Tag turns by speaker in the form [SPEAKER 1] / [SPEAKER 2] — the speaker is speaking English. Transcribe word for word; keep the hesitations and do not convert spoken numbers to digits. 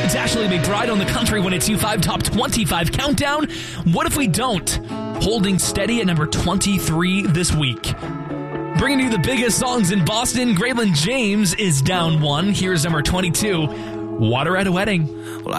[SPEAKER 1] It's Ashley McBride on the Country one oh two point five Top twenty-five Countdown. What if we don't? Holding steady at number twenty-three this week. Bringing you the biggest songs in Boston, Graylin James is down one. Here's number twenty-two, Water at a Wedding.
[SPEAKER 2] Well,